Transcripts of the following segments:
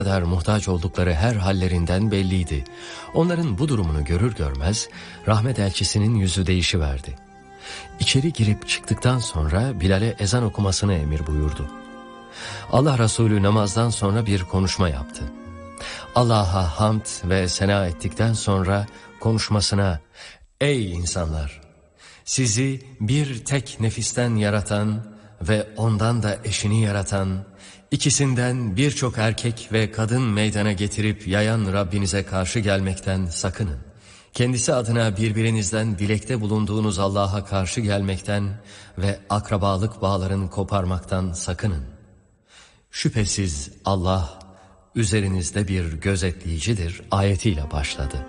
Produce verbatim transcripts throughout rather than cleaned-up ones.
kadar muhtaç oldukları her hallerinden belliydi. Onların bu durumunu görür görmez rahmet elçisinin yüzü değişiverdi. İçeri girip çıktıktan sonra Bilal'e ezan okumasını emir buyurdu. Allah Resulü namazdan sonra bir konuşma yaptı. Allah'a hamd ve sena ettikten sonra konuşmasına, "Ey insanlar! Sizi bir tek nefisten yaratan ve ondan da eşini yaratan, ikisinden birçok erkek ve kadın meydana getirip yayan Rabbinize karşı gelmekten sakının. Kendisi adına birbirinizden dilekte bulunduğunuz Allah'a karşı gelmekten ve akrabalık bağlarını koparmaktan sakının. Şüphesiz Allah üzerinizde bir gözetleyicidir" ayetiyle başladı.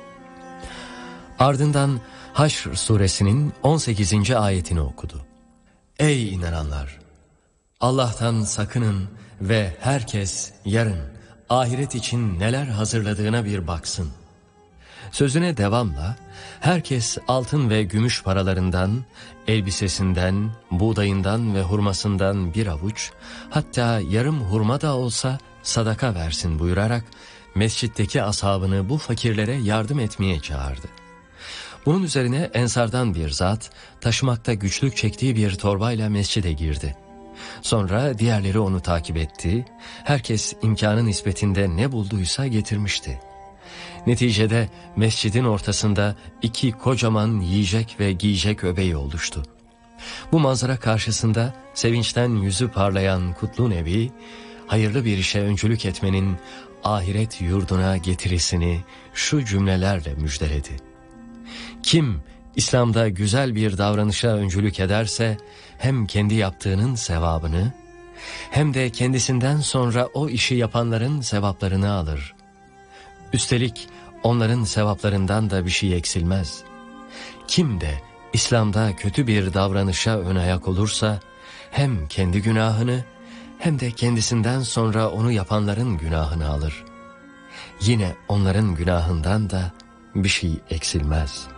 Ardından Haşr suresinin on sekizinci ayetini okudu. Ey inananlar! Allah'tan sakının ve herkes yarın ahiret için neler hazırladığına bir baksın. Sözüne devamla herkes altın ve gümüş paralarından, elbisesinden, buğdayından ve hurmasından bir avuç, hatta yarım hurma da olsa sadaka versin buyurarak mescitteki ashabını bu fakirlere yardım etmeye çağırdı. Bunun üzerine Ensardan bir zat taşımakta güçlük çektiği bir torbayla mescide girdi. Sonra diğerleri onu takip etti. Herkes imkanı nispetinde ne bulduysa getirmişti. Neticede mescidin ortasında iki kocaman yiyecek ve giyecek öbeği oluştu. Bu manzara karşısında sevinçten yüzü parlayan Kutlu Nebi, hayırlı bir işe öncülük etmenin ahiret yurduna getirisini şu cümlelerle müjdeledi. Kim İslam'da güzel bir davranışa öncülük ederse hem kendi yaptığının sevabını hem de kendisinden sonra o işi yapanların sevaplarını alır. Üstelik onların sevaplarından da bir şey eksilmez. Kim de İslam'da kötü bir davranışa ön ayak olursa hem kendi günahını hem de kendisinden sonra onu yapanların günahını alır. Yine onların günahından da bir şey eksilmez.